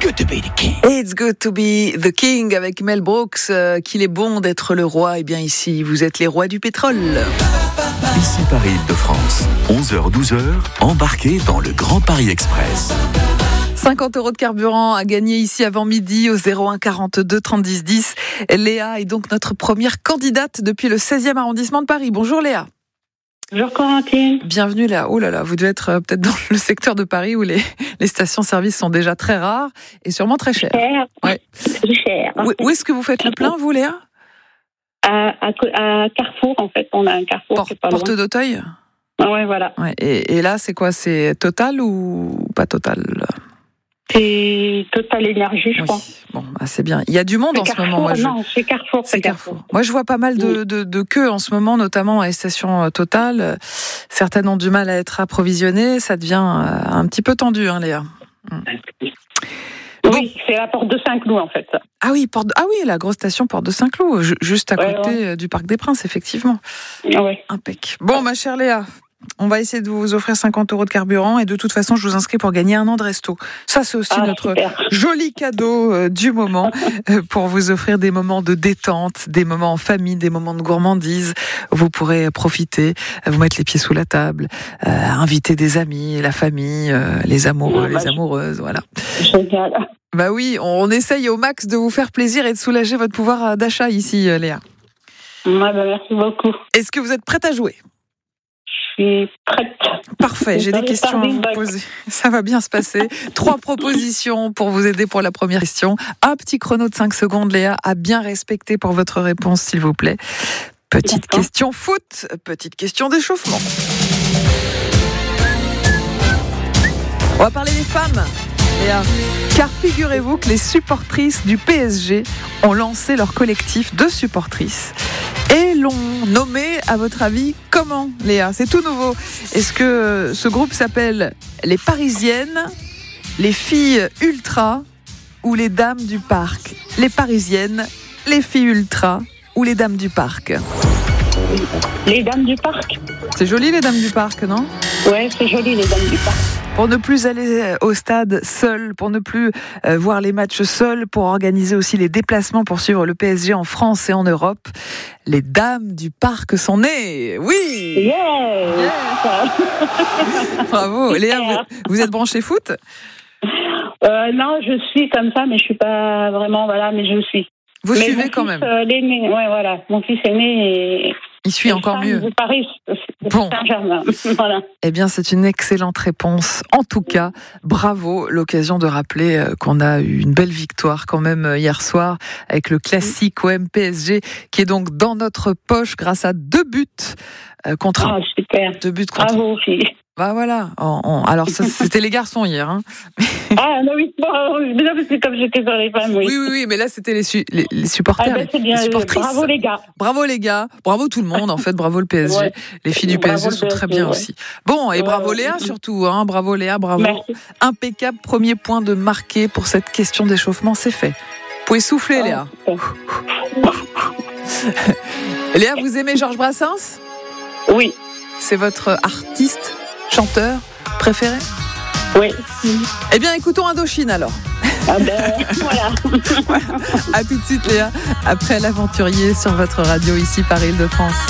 good to be the king. It's good to be the king avec Mel Brooks, qu'il est bon d'être le roi. Et bien ici, vous êtes les rois du pétrole. Ici Paris-Île-de-France, 11h-12h, embarquez dans le Grand Paris Express. 50 € de carburant à gagner ici avant midi au 01 42 30 10 10. Léa est donc notre première candidate depuis le 16e arrondissement de Paris. Bonjour Léa. Bonjour Corentine. Bienvenue Léa. Oh là là, vous devez être peut-être dans le secteur de Paris où les stations-service sont déjà très rares et sûrement très chères. Cher. Ouais. C'est cher. Où est-ce que vous faites le plein, vous Léa ? À Carrefour, en fait, on a un Carrefour qui est pas loin. Porte d'Auteuil ? Ouais, voilà. Ouais. Et là, c'est quoi ? C'est Total ou pas Total ? C'est Total Énergie, je crois. Bon, c'est bien. Il y a du monde c'est en Carrefour, ce moment. Moi, non, c'est Carrefour. C'est Carrefour. Moi, je vois pas mal de queues en ce moment, notamment à les stations Total. Certaines ont du mal à être approvisionnées. Ça devient un petit peu tendu, hein, Léa. Oui, c'est la porte de Saint-Cloud, en fait. Ah oui, la grosse station porte de Saint-Cloud, juste à côté du Parc des Princes, effectivement. Ouais. Impec. Bon, ma chère Léa, on va essayer de vous offrir 50 € de carburant et de toute façon, je vous inscris pour gagner un an de resto. Ça, c'est aussi notre super. joli cadeau du moment pour vous offrir des moments de détente, des moments en famille, des moments de gourmandise. Vous pourrez profiter, vous mettre les pieds sous la table, inviter des amis, la famille, les amoureux, les amoureuses, voilà. Génial. Bah oui, on essaye au max de vous faire plaisir et de soulager votre pouvoir d'achat ici, Léa. Merci beaucoup. Est-ce que vous êtes prête à jouer ? Je suis prête. Parfait, j'ai des questions à vous poser. Ça va bien se passer. 3 propositions pour vous aider pour la première question. Un petit chrono de 5 secondes, Léa, à bien respecter pour votre réponse, s'il vous plaît. Petite question foot, petite question d'échauffement. On va parler des femmes, Léa. Car figurez-vous que les supportrices du PSG ont lancé leur collectif de supportrices et l'ont nommé, à votre avis, comment, Léa ? C'est tout nouveau. Est-ce que ce groupe s'appelle les Parisiennes, les filles ultra ou les dames du parc ? Les Parisiennes, les filles ultra ou les dames du parc ? Les dames du parc. C'est joli, les dames du parc, non ? Ouais, c'est joli, les dames du parc. Pour ne plus aller au stade seul, pour ne plus voir les matchs seuls, pour organiser aussi les déplacements pour suivre le PSG en France et en Europe, les dames du parc sont nées. Oui. Yeah. Bravo. Léa, vous êtes branchée foot ? Non, je suis comme ça, mais je suis pas vraiment, mais je suis. Vous suivez quand même. L'aîné, voilà. Mon fils aîné et il suit encore mieux. De Paris, Saint-Germain. Voilà. Eh bien, c'est une excellente réponse. En tout cas, bravo. L'occasion de rappeler qu'on a eu une belle victoire quand même hier soir avec le classique OM-PSG qui est donc dans notre poche grâce à 2 buts contre 1. Ah, super. 2 buts contre 1. Bravo, filles. Bah voilà. Alors, ça, c'était les garçons hier. Hein. Ah, non, oui. C'est comme j'étais sur les femmes, oui. Oui, mais là, c'était les supporters. C'est bien. Les supportrices. Bravo, les gars. Bravo, les gars. Bravo, tout le monde, en fait. Bravo, le PSG. Ouais. Les filles du PSG sont très bien aussi. Bon, et bravo, Léa, surtout. Hein. Bravo, Léa, bravo. Merci. Impeccable. Premier point de marqué pour cette question d'échauffement, c'est fait. Vous pouvez souffler, Léa. Léa, vous aimez Georges Brassens ? Oui. C'est votre artiste, chanteur préféré ? Oui. Eh bien, écoutons Indochine alors. Voilà. À tout de suite, Léa, après l'aventurier sur votre radio ici Paris-Île-de-France.